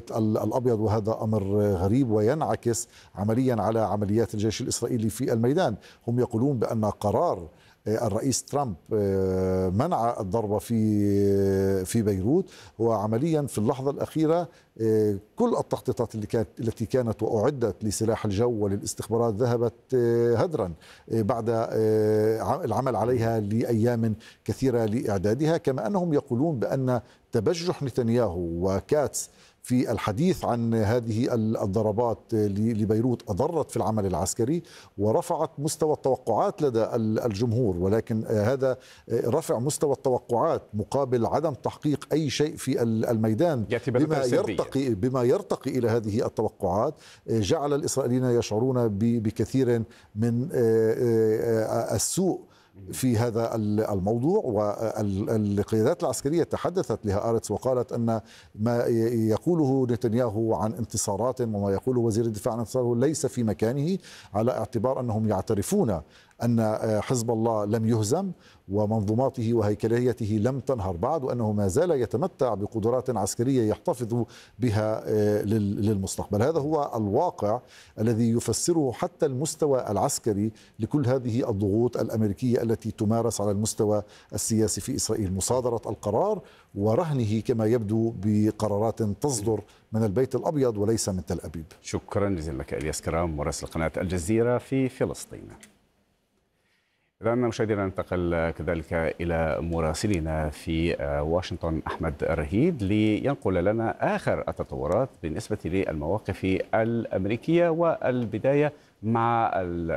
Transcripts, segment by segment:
البيت الأبيض، وهذا أمر غريب وينعكس عمليا على عمليات الجيش الإسرائيلي في الميدان. هم يقولون بأن قرار الرئيس ترامب منع الضربة في بيروت هو عمليا في اللحظة الأخيرة كل التخطيطات التي كانت وأعدت لسلاح الجو وللاستخبارات ذهبت هدرا بعد العمل عليها لأيام كثيرة لإعدادها. كما أنهم يقولون بأن تبجح نتنياهو وكاتس في الحديث عن هذه الضربات لبيروت أضرت في العمل العسكري ورفعت مستوى التوقعات لدى الجمهور، ولكن هذا رفع مستوى التوقعات مقابل عدم تحقيق أي شيء في الميدان بما يرتقي إلى هذه التوقعات جعل الإسرائيليين يشعرون بكثير من السوء في هذا الموضوع. والقيادات العسكرية تحدثت لها آرتس وقالت أن ما يقوله نتنياهو عن انتصارات وما يقوله وزير الدفاع عن انتصاره ليس في مكانه، على اعتبار أنهم يعترفون أن حزب الله لم يهزم ومنظوماته وهيكليته لم تنهر بعد، وأنه ما زال يتمتع بقدرات عسكرية يحتفظ بها للمستقبل. هذا هو الواقع الذي يفسره حتى المستوى العسكري لكل هذه الضغوط الأمريكية التي تمارس على المستوى السياسي في إسرائيل، مصادرة القرار ورهنه كما يبدو بقرارات تصدر من البيت الأبيض وليس من تل أبيب. شكرا جزيلا لك إلياس كرام مراسل قناة الجزيرة في فلسطين. إذا مشاهدينا ننتقل كذلك إلى مراسلنا في واشنطن أحمد الرهيد لينقل لنا آخر التطورات بالنسبة للمواقف الأمريكية، والبداية مع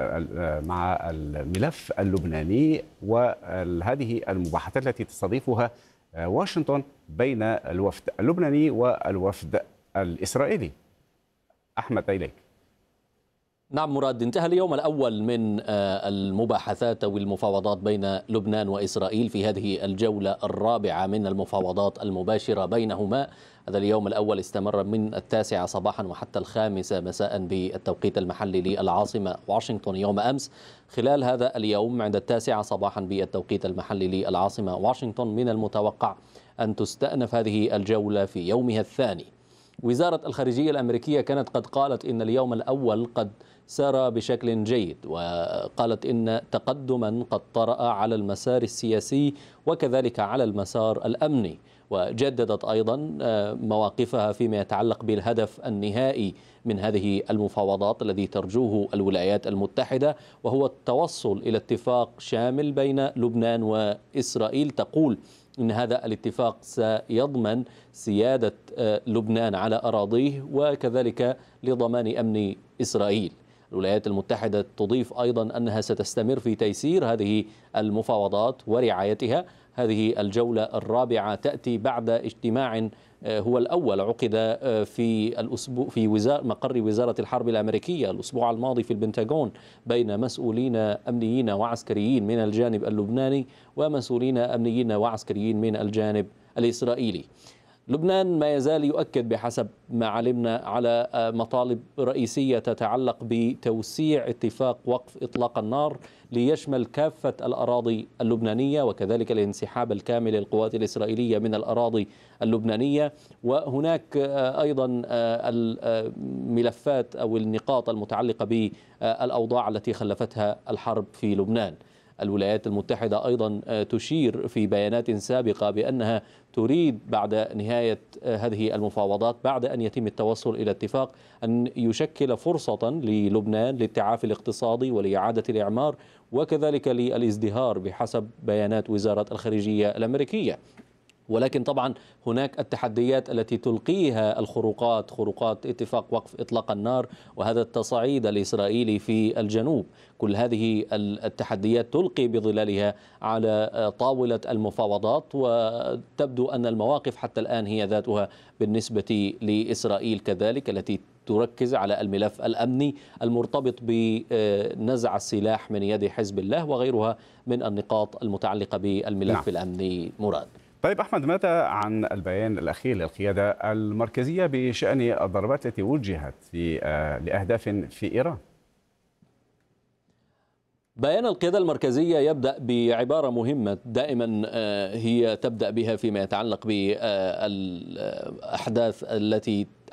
الملف اللبناني وهذه المباحثات التي تستضيفها واشنطن بين الوفد اللبناني والوفد الإسرائيلي. أحمد إليك. نعم مراد، انتهى اليوم الأول من المباحثات أو المفاوضات بين لبنان وإسرائيل في هذه الجولة الرابعة من المفاوضات المباشرة بينهما. هذا اليوم الأول استمر من 9 صباحا وحتى 5 مساء بالتوقيت المحلي للعاصمة واشنطن يوم أمس. خلال هذا اليوم عند 9 صباحا بالتوقيت المحلي للعاصمة واشنطن من المتوقع أن تستأنف هذه الجولة في يومها الثاني. وزارة الخارجية الأمريكية كانت قد قالت إن اليوم الأول قد سار بشكل جيد، وقالت إن تقدما قد طرأ على المسار السياسي وكذلك على المسار الأمني، وجددت أيضا مواقفها فيما يتعلق بالهدف النهائي من هذه المفاوضات الذي ترجوه الولايات المتحدة، وهو التوصل إلى اتفاق شامل بين لبنان وإسرائيل. تقول إن هذا الاتفاق سيضمن سيادة لبنان على أراضيه وكذلك لضمان أمن إسرائيل. الولايات المتحدة تضيف أيضا أنها ستستمر في تيسير هذه المفاوضات ورعايتها. هذه الجولة الرابعة تأتي بعد اجتماع هو الأول عقد في الأسبوع في مقر وزارة الحرب الأمريكية الأسبوع الماضي في البنتاغون بين مسؤولين أمنيين وعسكريين من الجانب اللبناني ومسؤولين أمنيين وعسكريين من الجانب الإسرائيلي. لبنان ما يزال يؤكد بحسب ما علمنا على مطالب رئيسية تتعلق بتوسيع اتفاق وقف إطلاق النار ليشمل كافة الأراضي اللبنانية وكذلك الانسحاب الكامل للقوات الإسرائيلية من الأراضي اللبنانية. وهناك أيضا الملفات أو النقاط المتعلقة بالأوضاع التي خلفتها الحرب في لبنان. الولايات المتحدة أيضا تشير في بيانات سابقة بأنها تريد بعد نهاية هذه المفاوضات بعد أن يتم التوصل إلى اتفاق أن يشكل فرصة للبنان للتعافي الاقتصادي ولإعادة الإعمار وكذلك للازدهار بحسب بيانات وزارة الخارجية الأمريكية. ولكن طبعا هناك التحديات التي تلقيها خروقات اتفاق وقف إطلاق النار وهذا التصعيد الإسرائيلي في الجنوب. كل هذه التحديات تلقي بظلالها على طاولة المفاوضات، وتبدو أن المواقف حتى الآن هي ذاتها بالنسبة لإسرائيل كذلك التي تركز على الملف الأمني المرتبط بنزع السلاح من يد حزب الله وغيرها من النقاط المتعلقة بالملف الأمني. مراد. طيب أحمد، ماذا عن البيان الأخير للقيادة المركزية بشأن الضربات التي وجهت لأهداف في إيران؟ بيان القيادة المركزية يبدأ بعبارة مهمة دائما هي تبدأ بها فيما يتعلق بالأحداث التي